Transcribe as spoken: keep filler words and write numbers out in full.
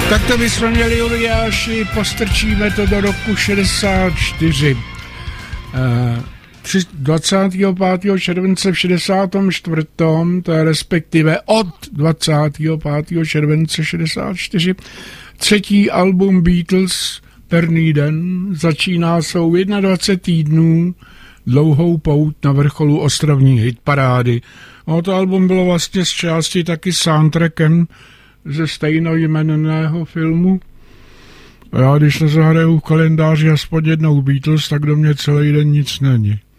Tak to bychom měli, Juliáši, postrčíme to do roku šedesát čtyři. dvacátého pátého července v šedesátém čtvrtém, to je respektive od dvacátého pátého července šedesát čtyři, třetí album Beatles, Perný den, začíná svou dvacet jedna týdnů dlouhou pouť na vrcholu ostrovní hitparády. No, to album bylo vlastně z části taky soundtrackem ze stejnojmenného filmu. A já, když nezahraju v kalendáři aspoň jednou Beatles, tak do mě celý den nic není.